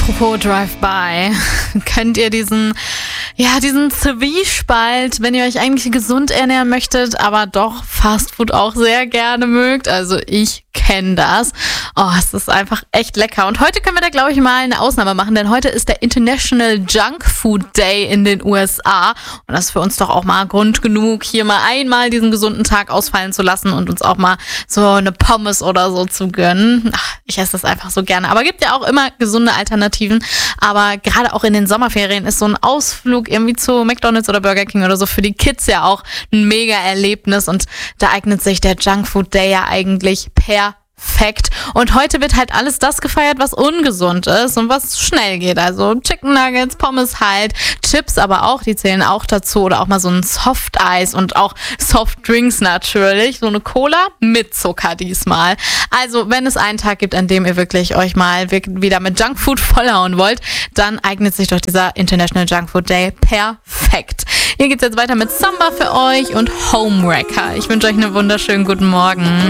Apropos Drive-By, könnt ihr diesen Zwiespalt, wenn ihr euch eigentlich gesund ernähren möchtet, aber doch Fastfood auch sehr gerne mögt, also ich kenne das. Oh, es ist einfach echt lecker. Und heute können wir da, glaube ich, mal eine Ausnahme machen, denn heute ist der International Junk Food Day in den USA. Und das ist für uns doch auch mal Grund genug, hier mal einmal diesen gesunden Tag ausfallen zu lassen und uns auch mal so eine Pommes oder so zu gönnen. Ach, ich esse das einfach so gerne. Aber gibt ja auch immer gesunde Alternativen. Aber gerade auch in den Sommerferien ist so ein Ausflug irgendwie zu McDonald's oder Burger King oder so für die Kids ja auch ein mega Erlebnis. Und da eignet sich der Junk Food Day ja eigentlich perfekt. Und heute wird halt alles das gefeiert, was ungesund ist und was schnell geht. Also Chicken Nuggets, Pommes halt, Chips aber auch, die zählen auch dazu. Oder auch mal so ein Softeis und auch Softdrinks natürlich. So eine Cola mit Zucker diesmal. Also wenn es einen Tag gibt, an dem ihr wirklich euch mal wieder mit Junkfood vollhauen wollt, dann eignet sich doch dieser International Junk Food Day perfekt. Hier geht's jetzt weiter mit Samba für euch und Homewrecker. Ich wünsche euch einen wunderschönen guten Morgen.